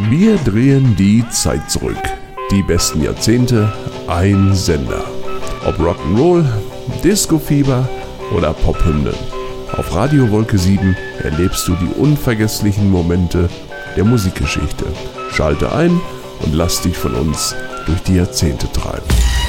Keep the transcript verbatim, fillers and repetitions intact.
Wir drehen die Zeit zurück. Die besten Jahrzehnte, ein Sender. Ob Rock'n'Roll, Disco-Fieber oder Pophymnen. Auf Radio Wolke sieben erlebst du die unvergesslichen Momente der Musikgeschichte. Schalte ein und lass dich von uns durch die Jahrzehnte treiben.